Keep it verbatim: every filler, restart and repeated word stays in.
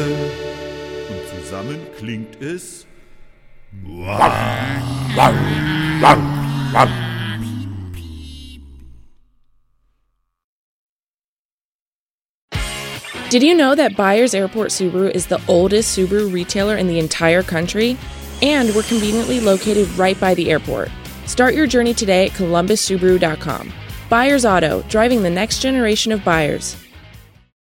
Und zusammen klingt es... Did you know that Byers Airport Subaru is the oldest Subaru retailer in the entire country? And we're conveniently located right by the airport. Start your journey today at columbus subaru dot com. Byers Auto, driving the next generation of buyers.